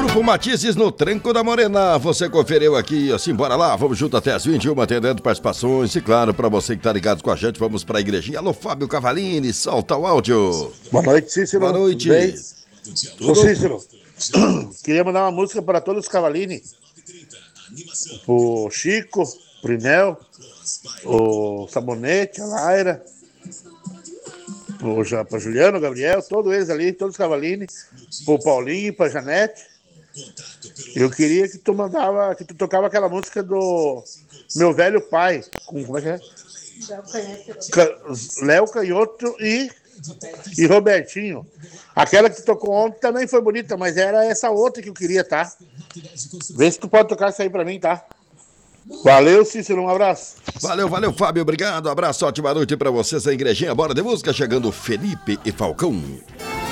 Grupo Matizes no Tranco da Morena. Você conferiu aqui, assim, bora lá. Vamos junto até as 21, atendendo participações. E claro, pra você que tá ligado com a gente, vamos pra igrejinha. Alô, Fábio Cavalini, solta o áudio. Boa noite, Cícero. Boa noite. Ô, Cícero, queria mandar uma música para todos os Cavalini. O Chico, o Prinel, o Sabonete, a Laira, para Juliano, o Gabriel, todos eles ali, todos os Cavalini, pro Paulinho, pra Janete. Eu queria que tu tocava aquela música do Meu Velho Pai, como é que é? Léo Canhoto e Robertinho. Aquela que tu tocou ontem também foi bonita, mas era essa outra que eu queria, tá? Vê se tu pode tocar isso aí pra mim, tá? Valeu, Cícero, um abraço. Valeu, Fábio, obrigado. Abraço, ótima noite pra vocês, a igrejinha. Bora de música, chegando Felipe e Falcão.